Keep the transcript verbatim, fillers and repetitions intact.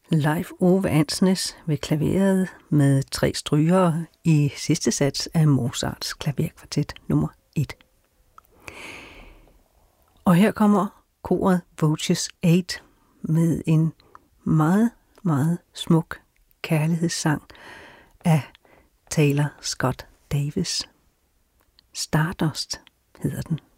Leif Ove Andsnes ved klaveret med tre strygere i sidste sats af Mozarts klaverkvartet nummer et. Og her kommer koret Voces otte med en meget, meget smuk kærlighedssang af Taylor Scott Davis. Stardust hedder den.